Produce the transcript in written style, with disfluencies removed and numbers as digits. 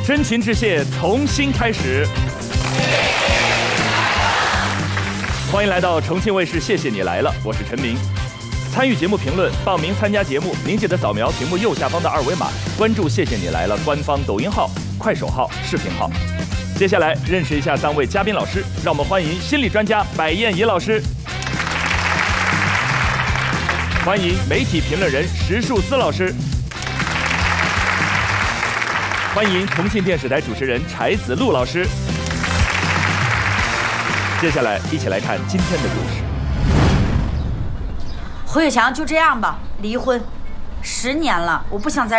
真情致谢，重新开始。欢迎来到重庆卫视《谢谢你来了》，我是陈明。参与节目评论、报名参加节目，您记得扫描屏幕右下方的二维码，关注《谢谢你来了》官方抖音号、快手号、视频号。接下来认识一下3位嘉宾老师，让我们欢迎心理专家白燕怡老师，欢迎媒体评论人石树思老师，欢迎重庆电视台主持人柴子路老师。接下来一起来看今天的故事。 胡雪强，就这样吧，离婚，10年了，我不想再